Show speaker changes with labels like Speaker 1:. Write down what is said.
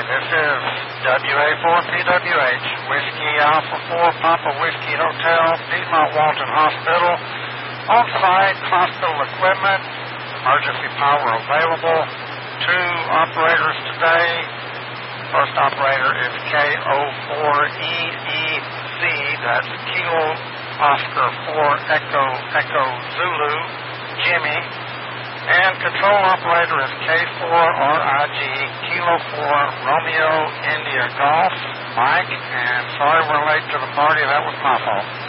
Speaker 1: this is WA4PWH, Whiskey Alpha 4, Papa Whiskey Hotel, Piedmont Walton Hospital. On site, hospital equipment, emergency power available. 2 operators today. First operator is KO4EEC, that's Kilo Oscar 4 Echo Zulu, Jimmy. And control operator is K4RIG, Kilo 4 Romeo India Golf, Mike. And sorry we're late to the party, that was my fault.